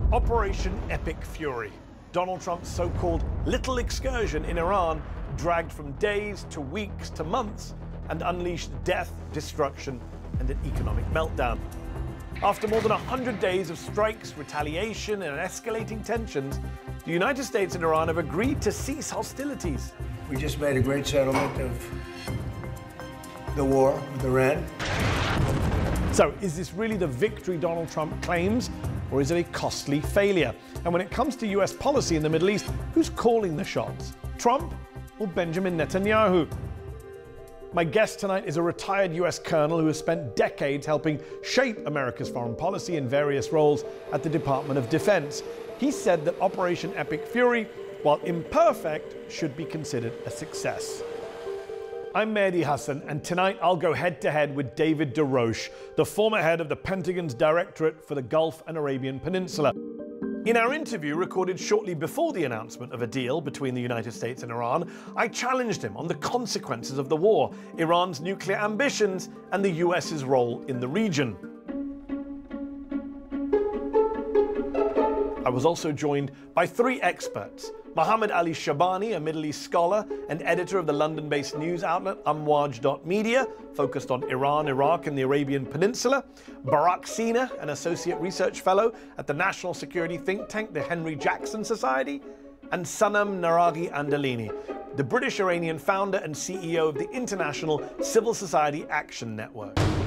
Operation Epic Fury, Donald Trump's so-called little excursion in Iran, dragged from days to weeks to months and unleashed death, destruction, and an economic meltdown. After more than 100 days of strikes, retaliation, and escalating tensions, the United States and Iran have agreed to cease hostilities. We just made a great settlement of the war with Iran. So, is this really the victory Donald Trump claims, or is it a costly failure? And when it comes to US policy in the Middle East, who's calling the shots? Trump or Benjamin Netanyahu? My guest tonight is a retired US colonel who has spent decades helping shape America's foreign policy in various roles at the Department of Defense. He said that Operation Epic Fury, while imperfect, should be considered a success. I'm Mehdi Hasan, and tonight I'll go head-to-head with David DeRoche, the former head of the Pentagon's Directorate for the Gulf and Arabian Peninsula. In our interview, recorded shortly before the announcement of a deal between the United States and Iran, I challenged him on the consequences of the war, Iran's nuclear ambitions, and the US's role in the region. I was also joined by three experts: Mohammed Ali Shabani, a Middle East scholar and editor of the London-based news outlet Amwaj.media, focused on Iran, Iraq, and the Arabian Peninsula; Barak Sina, an associate research fellow at the national security think tank, the Henry Jackson Society; and Sanam Naraghi Andalini, the British-Iranian founder and CEO of the International Civil Society Action Network.